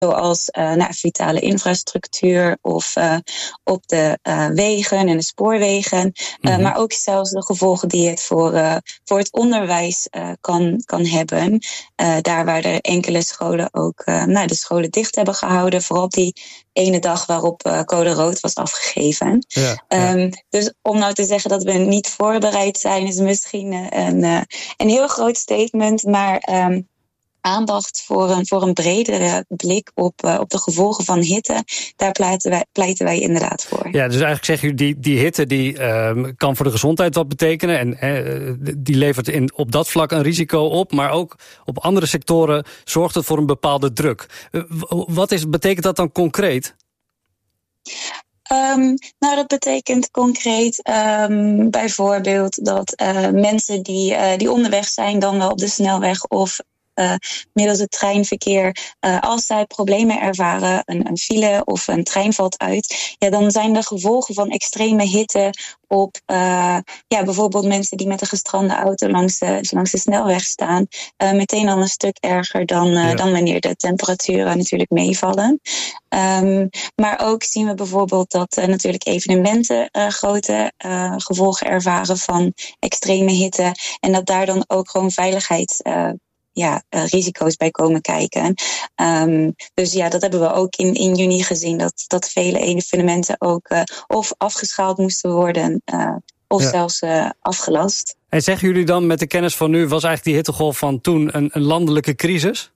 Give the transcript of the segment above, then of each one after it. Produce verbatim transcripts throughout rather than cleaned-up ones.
zoals uh, nou, vitale infrastructuur of uh, op de uh, wegen en de spoorwegen. Uh, mm-hmm. Maar ook zelfs de gevolgen die het voor, uh, voor het onderwijs uh, kan, kan hebben. Uh, daar waar er enkele scholen ook uh, nou, de scholen dicht hebben gehouden. Vooral op die ene dag waarop uh, code rood was afgegeven. Ja, ja. Um, dus om nou te zeggen dat we niet voorbereid zijn, is misschien een, uh, een heel groot statement. Maar um, aandacht voor een, voor een bredere blik op, uh, op de gevolgen van hitte, daar pleiten wij, pleiten wij inderdaad voor. Ja, dus eigenlijk zeg je, die, die hitte die, uh, kan voor de gezondheid wat betekenen. En uh, die levert in, op dat vlak een risico op. Maar ook op andere sectoren zorgt het voor een bepaalde druk. Uh, wat is, betekent dat dan concreet? Um, nou, dat betekent concreet um, bijvoorbeeld dat uh, mensen die, uh, die onderweg zijn, dan wel op de snelweg of Uh, middels het treinverkeer, uh, als zij problemen ervaren, een, een file of een trein valt uit, ja, dan zijn de gevolgen van extreme hitte op uh, ja, bijvoorbeeld mensen die met een gestrande auto langs de, langs de snelweg staan, uh, meteen al een stuk erger dan, uh, ja. dan wanneer de temperaturen natuurlijk meevallen. Um, maar ook zien we bijvoorbeeld dat uh, natuurlijk evenementen uh, grote uh, gevolgen ervaren van extreme hitte en dat daar dan ook gewoon veiligheid uh, Ja, uh, risico's bij komen kijken. Um, dus ja, dat hebben we ook in, in juni gezien. Dat, dat vele evenementen ook uh, of afgeschaald moesten worden. Uh, of ja. zelfs uh, afgelast. En zeggen jullie dan met de kennis van nu, was eigenlijk die hittegolf van toen een, een landelijke crisis?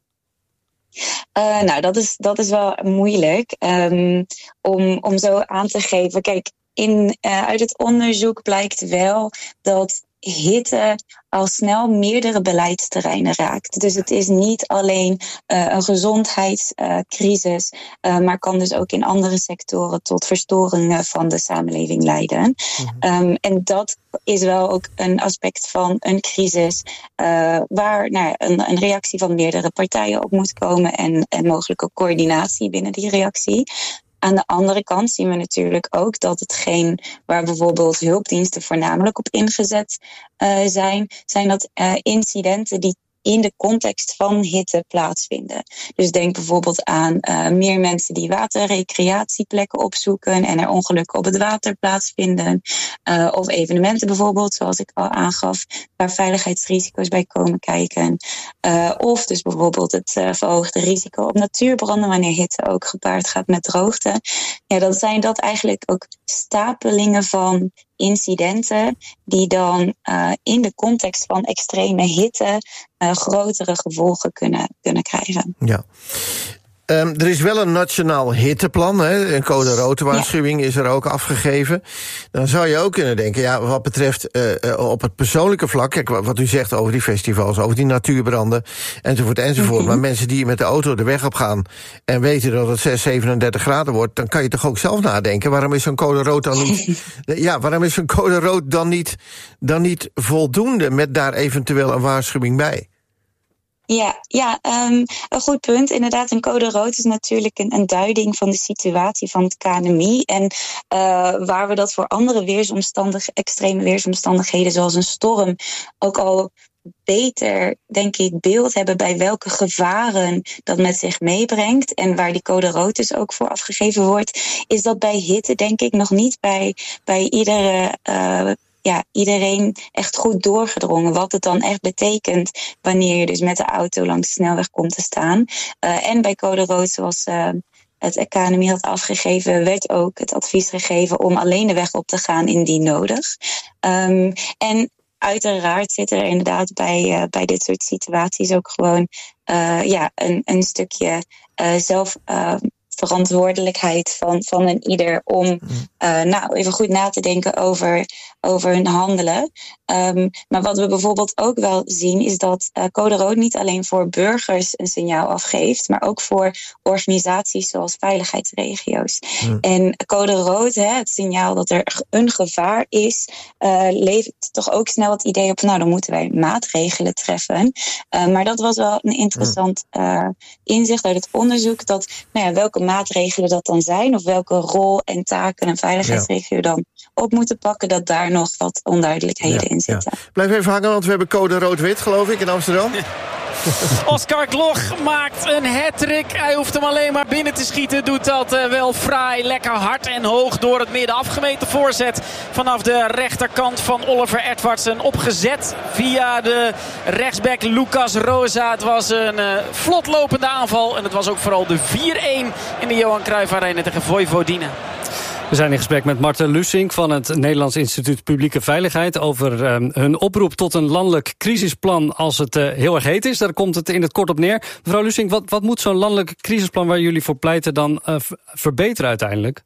Uh, nou, dat is, dat is wel moeilijk um, om, om zo aan te geven. Kijk, in, uh, uit het onderzoek blijkt wel dat hitte al snel meerdere beleidsterreinen raakt. Dus het is niet alleen uh, een gezondheidscrisis, uh, maar kan dus ook in andere sectoren tot verstoringen van de samenleving leiden. Mm-hmm. Um, en dat is wel ook een aspect van een crisis uh, waar nou, een, een reactie van meerdere partijen op moet komen en, en mogelijke coördinatie binnen die reactie. Aan de andere kant zien we natuurlijk ook dat hetgeen waar bijvoorbeeld hulpdiensten voornamelijk op ingezet uh, zijn, zijn dat uh, incidenten die in de context van hitte plaatsvinden. Dus denk bijvoorbeeld aan uh, meer mensen die waterrecreatieplekken opzoeken en er ongelukken op het water plaatsvinden. Uh, of evenementen bijvoorbeeld, zoals ik al aangaf, waar veiligheidsrisico's bij komen kijken. Uh, of dus bijvoorbeeld het uh, verhoogde risico op natuurbranden, wanneer hitte ook gepaard gaat met droogte. Ja, dan zijn dat eigenlijk ook stapelingen van incidenten die dan uh, in de context van extreme hitte uh, grotere gevolgen kunnen, kunnen krijgen. Ja. Um, er is wel een nationaal hitteplan, hè? Een code rood waarschuwing ja. is er ook afgegeven. Dan zou je ook kunnen denken, ja, wat betreft uh, uh, op het persoonlijke vlak, kijk, wat u zegt over die festivals, over die natuurbranden, enzovoort, enzovoort. Mm-hmm. Maar mensen die met de auto de weg op gaan en weten dat het zes, zevenendertig graden wordt, dan kan je toch ook zelf nadenken, waarom is zo'n code rood dan niet, ja, waarom is zo'n code rood dan niet, dan niet voldoende met daar eventueel een waarschuwing bij? Ja, ja um, een goed punt. Inderdaad, een code rood is natuurlijk een, een duiding van de situatie van het K N M I. En uh, waar we dat voor andere weersomstandig, extreme weersomstandigheden zoals een storm ook al beter, denk ik, beeld hebben bij welke gevaren dat met zich meebrengt en waar die code rood dus ook voor afgegeven wordt, is dat bij hitte, denk ik, nog niet bij, bij iedere uh, ja, iedereen echt goed doorgedrongen. Wat het dan echt betekent wanneer je dus met de auto langs de snelweg komt te staan. Uh, en bij code rood, zoals uh, het K N M I had afgegeven, werd ook het advies gegeven om alleen de weg op te gaan indien nodig. Um, en uiteraard zit er inderdaad bij, uh, bij dit soort situaties ook gewoon uh, ja, een, een stukje uh, zelf uh, verantwoordelijkheid van, van een ieder om uh, nou, even goed na te denken over, over hun handelen. Um, maar wat we bijvoorbeeld ook wel zien is dat uh, code rood niet alleen voor burgers een signaal afgeeft, maar ook voor organisaties zoals veiligheidsregio's. Mm. En code rood, hè, het signaal dat er een gevaar is, uh, levert toch ook snel het idee op, nou dan moeten wij maatregelen treffen. Uh, maar dat was wel een interessant uh, inzicht uit het onderzoek, dat nou ja, welke maatregelen dat dan zijn, of welke rol en taken een veiligheidsregio ja. dan op moeten pakken, dat daar nog wat onduidelijkheden ja, in zitten. Ja. Blijf even hangen, want we hebben code rood-wit, geloof ik, in Amsterdam. Oscar Gloch maakt een hat-trick. Hij hoeft hem alleen maar binnen te schieten. Doet dat uh, wel fraai. Lekker hard en hoog door het midden. Afgemeten voorzet vanaf de rechterkant van Oliver Edwardsen. Opgezet via de rechtsback Lucas Rosa. Het was een uh, vlot lopende aanval. En het was ook vooral de vier-een in de Johan Cruijff Arena tegen Vojvodina. We zijn in gesprek met Marten Lussink van het Nederlands Instituut Publieke Veiligheid over uh, hun oproep tot een landelijk crisisplan als het uh, heel erg heet is. Daar komt het in het kort op neer. Mevrouw Lussink, wat, wat moet zo'n landelijk crisisplan waar jullie voor pleiten dan uh, verbeteren uiteindelijk?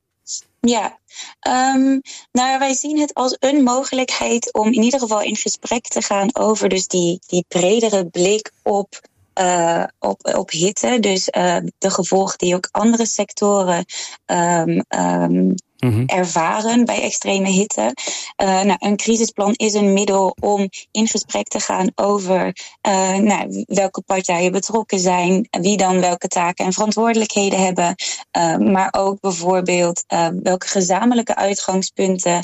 Ja, um, nou wij zien het als een mogelijkheid om in ieder geval in gesprek te gaan over dus die, die bredere blik op Uh, op, op hitte, dus uh, de gevolgen die ook andere sectoren um, um, mm-hmm. ervaren bij extreme hitte. Uh, nou, een crisisplan is een middel om in gesprek te gaan over uh, nou, welke partijen betrokken zijn, wie dan welke taken en verantwoordelijkheden hebben, uh, maar ook bijvoorbeeld uh, welke gezamenlijke uitgangspunten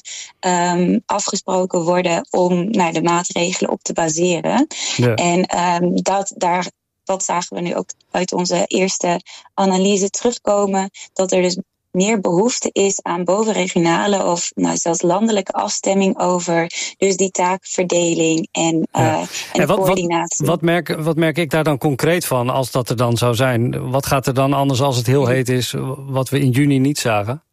um, afgesproken worden om nou, de maatregelen op te baseren. Ja. En um, dat daar Dat zagen we nu ook uit onze eerste analyse terugkomen. Dat er dus meer behoefte is aan bovenregionale of nou, zelfs landelijke afstemming over. Dus die taakverdeling en, uh, ja. en, en wat, coördinatie. Wat, wat, merk, wat merk ik daar dan concreet van als dat er dan zou zijn? Wat gaat er dan anders als het heel heet is, wat we in juni niet zagen?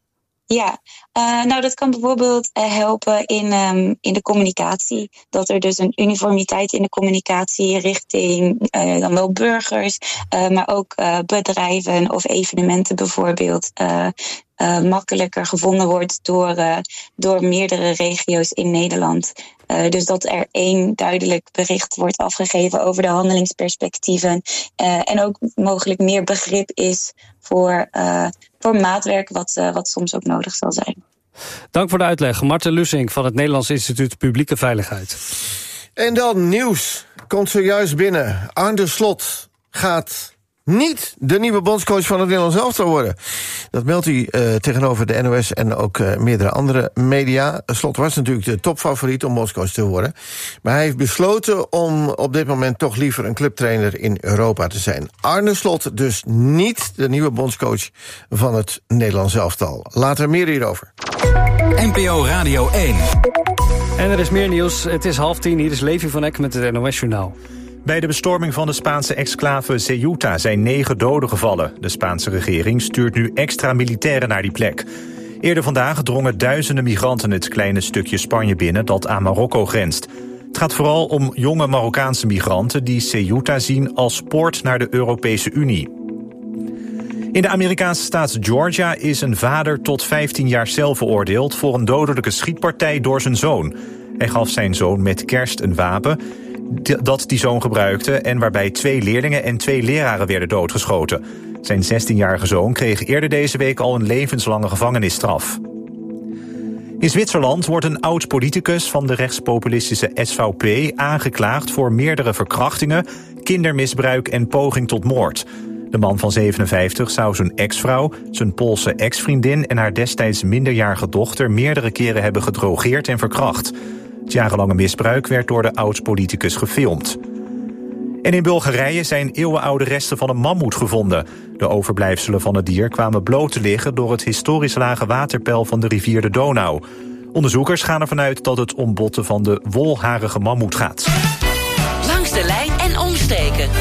Ja, uh, nou dat kan bijvoorbeeld uh, helpen in, um, in de communicatie. Dat er dus een uniformiteit in de communicatie richting uh, dan wel burgers, uh, maar ook uh, bedrijven of evenementen bijvoorbeeld uh, uh, makkelijker gevonden wordt door, uh, door meerdere regio's in Nederland. Uh, dus dat er één duidelijk bericht wordt afgegeven over de handelingsperspectieven. Uh, en ook mogelijk meer begrip is voor, uh, voor maatwerk wat, uh, wat soms ook nodig zal zijn. Dank voor de uitleg. Marten Lussink van het Nederlands Instituut Publieke Veiligheid. En dan nieuws. Komt zojuist binnen. Arne Slot gaat niet de nieuwe bondscoach van het Nederlands elftal worden. Dat meldt hij uh, tegenover de N O S en ook uh, meerdere andere media. Slot was natuurlijk de topfavoriet om bondscoach te worden. Maar hij heeft besloten om op dit moment toch liever een clubtrainer in Europa te zijn. Arne Slot dus niet de nieuwe bondscoach van het Nederlands elftal. Later meer hierover. N P O Radio één. En er is meer nieuws. Het is half tien. Hier is Levi van Eck met het N O S-journaal. Bij de bestorming van de Spaanse exclave Ceuta zijn negen doden gevallen. De Spaanse regering stuurt nu extra militairen naar die plek. Eerder vandaag drongen duizenden migranten het kleine stukje Spanje binnen dat aan Marokko grenst. Het gaat vooral om jonge Marokkaanse migranten die Ceuta zien als poort naar de Europese Unie. In de Amerikaanse staat Georgia is een vader tot vijftien jaar cel veroordeeld voor een dodelijke schietpartij door zijn zoon. Hij gaf zijn zoon met kerst een wapen dat die zoon gebruikte en waarbij twee leerlingen en twee leraren werden doodgeschoten. Zijn zestienjarige zoon kreeg eerder deze week al een levenslange gevangenisstraf. In Zwitserland wordt een oud-politicus van de rechtspopulistische S V P aangeklaagd voor meerdere verkrachtingen, kindermisbruik en poging tot moord. De man van zevenenvijftig zou zijn ex-vrouw, zijn Poolse ex-vriendin en haar destijds minderjarige dochter meerdere keren hebben gedrogeerd en verkracht. Het jarenlange misbruik werd door de oud-politicus gefilmd. En in Bulgarije zijn eeuwenoude resten van een mammoet gevonden. De overblijfselen van het dier kwamen bloot te liggen door het historisch lage waterpeil van de rivier de Donau. Onderzoekers gaan ervan uit dat het om botten van de wolharige mammoet gaat. Langs de lijn en omsteken.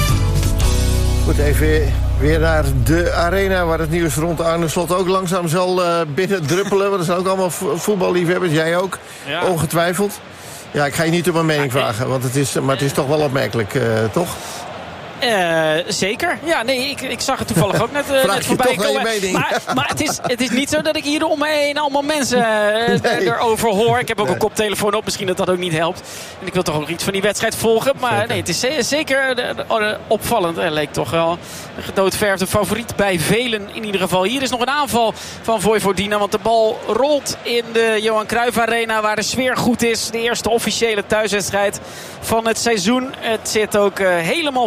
Goed, even weer naar de arena waar het nieuws rond Arne Slot ook langzaam zal uh, binnendruppelen. Want er zijn ook allemaal voetballiefhebbers, jij ook, ja. Ongetwijfeld. Ja, ik ga je niet om mijn mening vragen, want het is, maar het is toch wel opmerkelijk, uh, toch? Uh, zeker. Ja, nee, ik, ik zag het toevallig ook net, uh, net voorbij komen. Maar, maar het, is, het is niet zo dat ik hier om me heen allemaal mensen uh, nee. erover hoor. Ik heb ook nee. een koptelefoon op, misschien dat dat ook niet helpt. En ik wil toch ook iets van die wedstrijd volgen. Maar zeker. nee, het is zeker de, de, de, opvallend. Het leek toch wel een gedoodverfde favoriet bij velen in ieder geval. Hier is nog een aanval van Vojvodina, want de bal rolt in de Johan Cruijff Arena waar de sfeer goed is. De eerste officiële thuiswedstrijd van het seizoen. Het zit ook uh, helemaal vol en om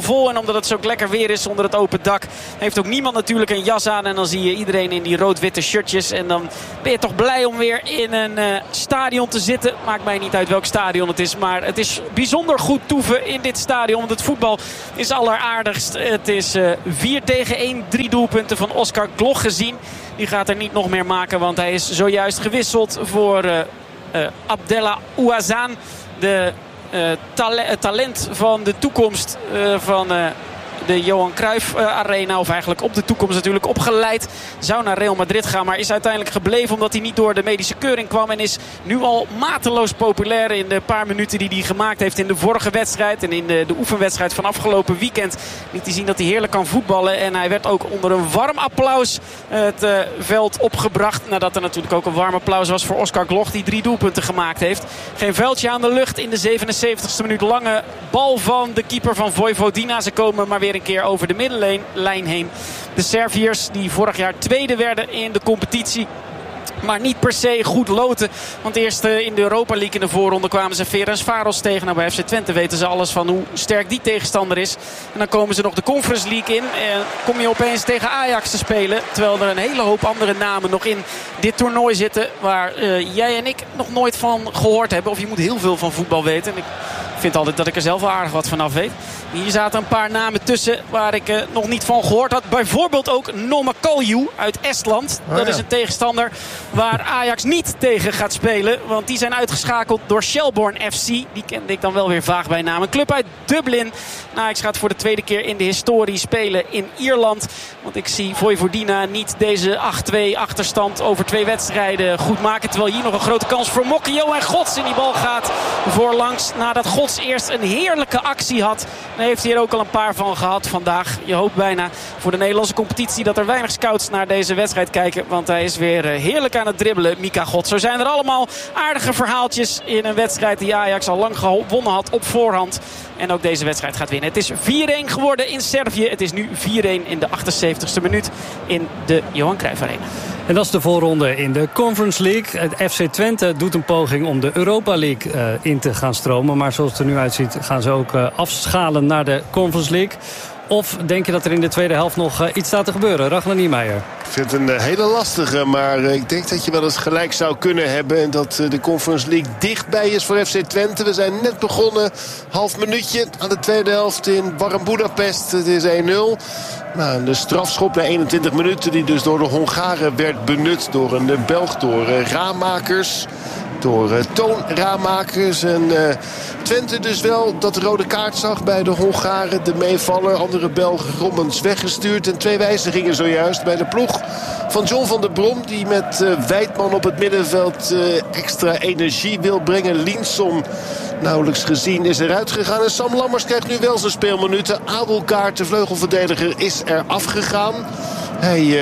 omdat het zo lekker weer is onder het open dak. Heeft ook niemand natuurlijk een jas aan. En dan zie je iedereen in die rood-witte shirtjes. En dan ben je toch blij om weer in een uh, stadion te zitten. Maakt mij niet uit welk stadion het is. Maar het is bijzonder goed toeven in dit stadion. Want het voetbal is alleraardigst. Het is uh, vier tegen één. Drie doelpunten van Oscar Gloch gezien. Die gaat er niet nog meer maken. Want hij is zojuist gewisseld voor uh, uh, Abdellah Ouazzane. De uh, tale- talent van de toekomst uh, van... Uh, de Johan Cruijff Arena, of eigenlijk op de toekomst natuurlijk opgeleid. Zou naar Real Madrid gaan, maar is uiteindelijk gebleven omdat hij niet door de medische keuring kwam. En is nu al mateloos populair in de paar minuten die hij gemaakt heeft in de vorige wedstrijd. En in de, de oefenwedstrijd van afgelopen weekend liet hij zien dat hij heerlijk kan voetballen. En hij werd ook onder een warm applaus het uh, veld opgebracht. Nadat er natuurlijk ook een warm applaus was voor Oscar Gloch, die drie doelpunten gemaakt heeft. Geen vuiltje aan de lucht in de zevenenzeventigste minuut. Lange bal van de keeper van Vojvodina. Ze komen maar weer een keer over de middenlijn heen. De Serviërs die vorig jaar tweede werden in de competitie. Maar niet per se goed loten. Want eerst in de Europa League in de voorronde kwamen ze Ferencváros tegen. Nou, bij F C Twente weten ze alles van hoe sterk die tegenstander is. En dan komen ze nog de Conference League in. En kom je opeens tegen Ajax te spelen. Terwijl er een hele hoop andere namen nog in dit toernooi zitten. Waar uh, jij en ik nog nooit van gehoord hebben. Of je moet heel veel van voetbal weten. En ik vind altijd dat ik er zelf wel aardig wat vanaf weet. Hier zaten een paar namen tussen waar ik uh, nog niet van gehoord had. Bijvoorbeeld ook Noma Kalju uit Estland. Oh, dat ja. is een tegenstander waar Ajax niet tegen gaat spelen. Want die zijn uitgeschakeld door Shelbourne F C. Die kende ik dan wel weer vaag bij naam. Een club uit Dublin. Ajax gaat voor de tweede keer in de historie spelen in Ierland. Want ik zie Vojvodina niet deze acht twee achterstand over twee wedstrijden goed maken. Terwijl hier nog een grote kans voor Mokio. En Gods in die bal gaat voorlangs. Nadat Gods eerst een heerlijke actie had. Daar heeft hij er ook al een paar van gehad vandaag. Je hoopt bijna voor de Nederlandse competitie dat er weinig scouts naar deze wedstrijd kijken. Want hij is weer heerlijk aan het dribbelen, Mika Gods. Zo zijn er allemaal aardige verhaaltjes in een wedstrijd die Ajax al lang gewonnen had op voorhand. En ook deze wedstrijd gaat winnen. Het is vier één geworden in Servië. Het is nu vier één in de achtenzeventigste minuut in de Johan Cruijff Arena. En dat is de voorronde in de Conference League. Het F C Twente doet een poging om de Europa League uh, in te gaan stromen. Maar zoals het er nu uitziet gaan ze ook uh, afschalen naar de Conference League. Of denk je dat er in de tweede helft nog uh, iets staat te gebeuren? Ragnar Niemeyer. Ik vind het een hele lastige, maar uh, ik denk dat je wel eens gelijk zou kunnen hebben. En dat uh, de Conference League dichtbij is voor F C Twente. We zijn net begonnen, half minuutje aan de tweede helft in Warm Budapest. Het is één nul. Nou, de strafschop na eenentwintig minuten die dus door de Hongaren werd benut. Door een uh, Belg, door uh, Raamakers. Door uh, toonraamakers. En uh, Twente dus wel dat de rode kaart zag bij de Hongaren. De meevaller, andere Belgen rommens weggestuurd. En twee wijzigingen zojuist bij de ploeg van John van der Brom. Die met uh, Wijtman op het middenveld uh, extra energie wil brengen. Linson nauwelijks gezien is eruit gegaan. En Sam Lammers krijgt nu wel zijn speelminuten. Adelkaart, de vleugelverdediger, is er afgegaan. Hij... Uh,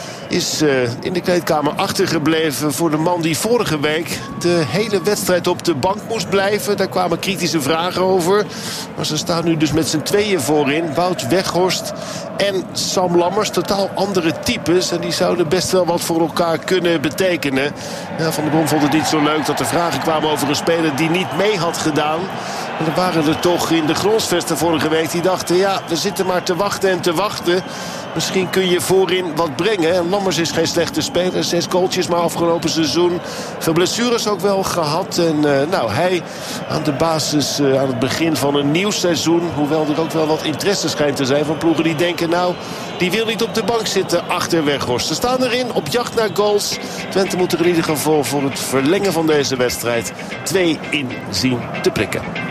is uh, in de kleedkamer achtergebleven voor de man die vorige week de hele wedstrijd op de bank moest blijven. Daar kwamen kritische vragen over. Maar ze staan nu dus met z'n tweeën voorin. Wout Weghorst en Sam Lammers. Totaal andere types. En die zouden best wel wat voor elkaar kunnen betekenen. Ja, Van der Brom vond het niet zo leuk dat er vragen kwamen over een speler die niet mee had gedaan. En er waren er toch in de Gronsvesten vorige week die dachten... ja, we zitten maar te wachten en te wachten. Misschien kun je voorin wat brengen. En Lammers is geen slechte speler. Zes goaltjes maar afgelopen seizoen. Veel blessures ook wel gehad. En uh, nou, hij aan de basis uh, aan het begin van een nieuw seizoen. Hoewel er ook wel wat interesse schijnt te zijn van ploegen die denken... nou, die wil niet op de bank zitten achter Weghorst. Ze staan erin op jacht naar goals. Twente moet er in ieder geval voor het verlengen van deze wedstrijd twee in zien te prikken.